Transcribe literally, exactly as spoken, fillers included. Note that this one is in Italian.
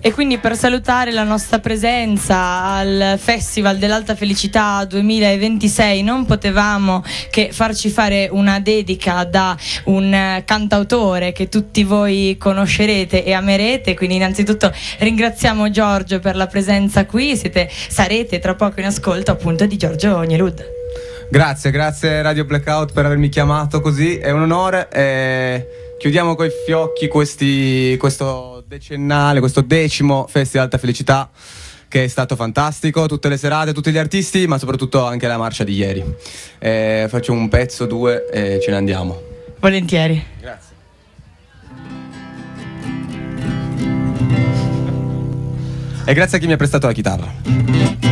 E quindi per salutare la nostra presenza al Festival dell'Alta Felicità duemilaventisei non potevamo che farci fare una dedica da un cantautore che tutti voi conoscerete e amerete. Quindi innanzitutto ringraziamo Giorgio per la presenza qui. Siete, sarete tra poco in ascolto appunto di Giorgio Gnelud. Grazie, grazie Radio Blackout per avermi chiamato così, è un onore. E chiudiamo coi fiocchi questi, questo decennale, questo decimo Festival Alta Felicità, che è stato fantastico, tutte le serate, tutti gli artisti, ma soprattutto anche la marcia di ieri. E faccio un pezzo, due e ce ne andiamo. Volentieri. Grazie. E grazie a chi mi ha prestato la chitarra.